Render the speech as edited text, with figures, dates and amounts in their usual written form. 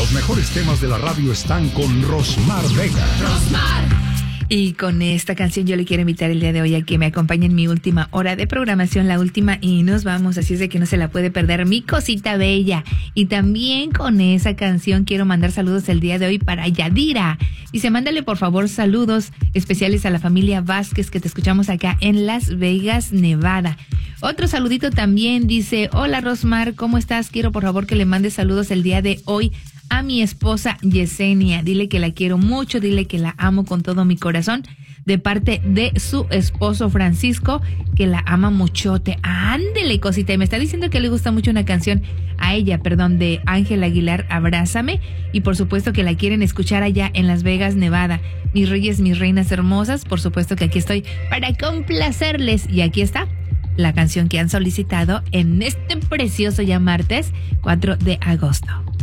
Los mejores temas de la radio están con Rosmar Vega. Y con esta canción yo le quiero invitar el día de hoy a que me acompañe en mi última hora de programación, la última, y nos vamos, así es de que no se la puede perder, mi cosita bella. Y también con esa canción quiero mandar saludos el día de hoy para Yadira. Dice, mándale por favor saludos especiales a la familia Vázquez, que te escuchamos acá en Las Vegas, Nevada. Otro saludito también, dice, hola Rosmar, ¿cómo estás? Quiero por favor que le mandes saludos el día de hoy a mi esposa Yesenia. Dile que la quiero mucho, dile que la amo con todo mi corazón, de parte de su esposo Francisco, que la ama muchote. Ándele, cosita. Y me está diciendo que le gusta mucho una canción a ella, de Ángel Aguilar, Abrázame. Y por supuesto que la quieren escuchar allá en Las Vegas, Nevada. Mis reyes, mis reinas hermosas, por supuesto que aquí estoy para complacerles. Y aquí está la canción que han solicitado en este precioso ya martes 4 de agosto.